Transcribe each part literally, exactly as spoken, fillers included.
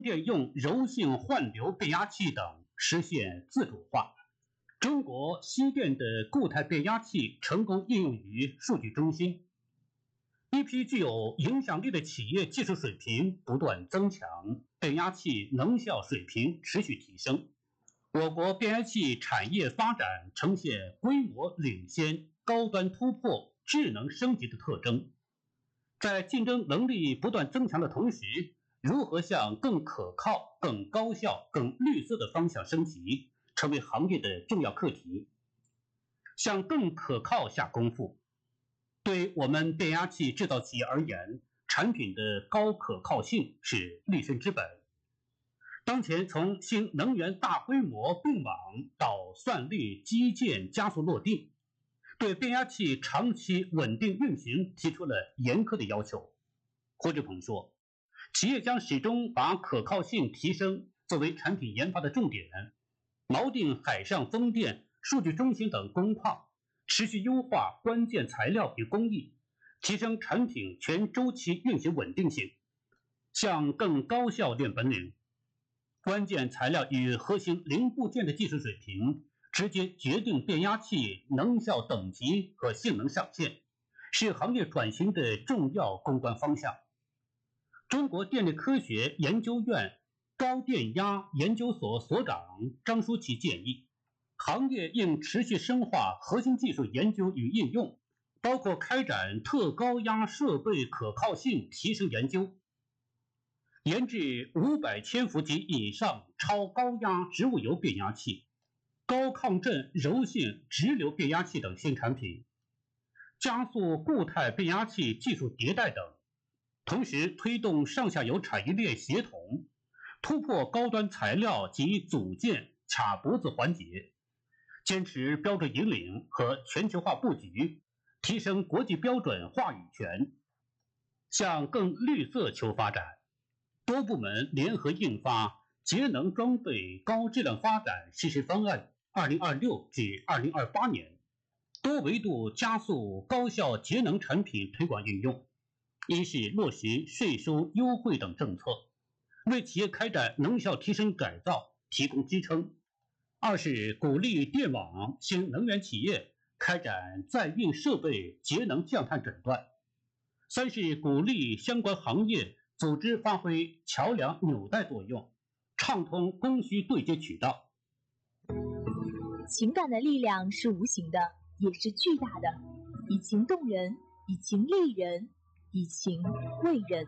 电用柔性换流变压器等实现自主化。中国西电的固态变压器成功应用于数据中心，一批具有影响力的企业技术水平不断增强，变压器能效水平持续提升。我国变压器产业发展呈现规模领先、高端突破、智能升级的特征。在竞争能力不断增强的同时，如何向更可靠、更高效、更绿色的方向升级，成为行业的重要课题。向更可靠下功夫。对我们变压器制造企业而言，产品的高可靠性是立身之本。当前从新能源大规模并网到算力基建加速落地，对变压器长期稳定运行提出了严苛的要求。胡志鹏说，企业将始终把可靠性提升作为产品研发的重点，锚定海上风电、数据中心等工况，持续优化关键材料与工艺，提升产品全周期运行稳定性，向更高效练本领。关键材料与核心零部件的技术水平直接决定变压器能效等级和性能上限，是行业转型的重要攻关方向。中国电力科学研究院高电压研究所所长张书奇建议，行业应持续深化核心技术研究与应用，包括开展特高压设备可靠性提升研究，研制五百千伏级以上超高压植物油变压器、高抗震柔性直流变压器等新产品，加速固态变压器技术迭代等，同时推动上下游产业链协同，突破高端材料及组件卡脖子环节，坚持标准引领和全球化布局，提升国际标准话语权，向更绿色求发展。多部门联合印发《节能装备高质量发展实施方案（二零二六至二零二八年）》，多维度加速高效节能产品推广应用。一是落实税收优惠等政策，为企业开展能效提升改造提供支撑；二是鼓励电网新能源企业开展在运设备节能降碳诊断；三是鼓励相关行业组织发挥桥梁纽带作用，畅通供需对接渠道。 情感的力量是无形的，也是巨大的，以情动人，以情励人，以情慰人。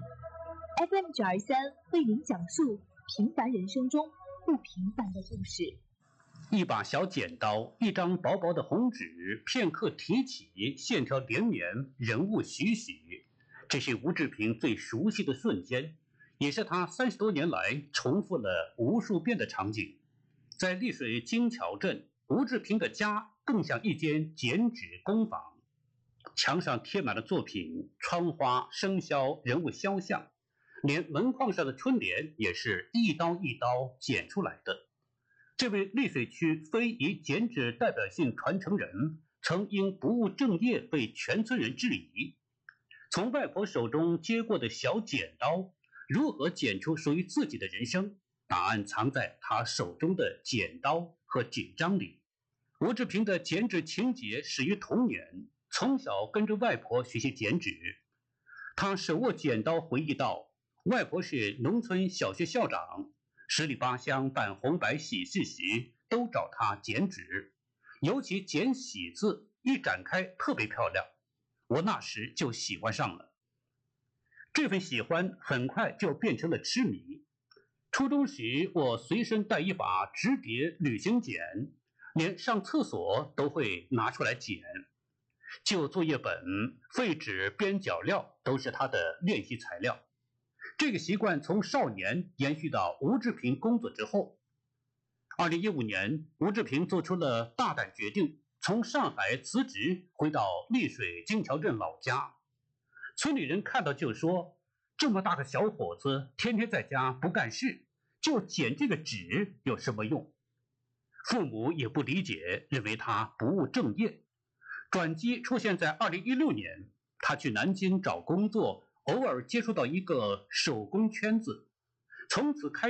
F M 九二三为您讲述平凡人生中不平凡的故事。 一把小剪刀，一张薄薄的红纸，片刻提起，线条连绵，人物栩栩。这是吴志平最熟悉的瞬间，也是他三十多年来重复了无数遍的场景。在丽水金桥镇，吴志平的家更像一间剪纸工坊，墙上贴满了作品，窗花、生肖、人物肖像，连门框上的春联也是一刀一刀剪出来的。这位丽水区非遗剪纸代表性传承人，曾因不务正业被全村人质疑。从外婆手中接过的小剪刀，如何剪出属于自己的人生？答案藏在他手中的剪刀和纸张里。吴志平的剪纸情节始于童年，从小跟着外婆学习剪纸。他手握剪刀回忆道，外婆是农村小学校长，十里八乡办红白喜事时都找他剪纸，尤其剪喜字一展开特别漂亮，我那时就喜欢上了。这份喜欢很快就变成了痴迷。初中时，我随身带一把直叠旅行剪，连上厕所都会拿出来剪。旧作业本、废纸、边角料都是他的练习材料。这个习惯从少年延续到吴志平工作之后。二零一五年，吴志平做出了大胆决定，从上海辞职回到丽水金桥镇老家。村里人看到就说，这么大个小伙子天天在家不干事，就剪这个纸有什么用？父母也不理解，认为他不务正业。转机出现在二零一六年，他去南京找工作，偶尔接触到一个手工圈子，从此开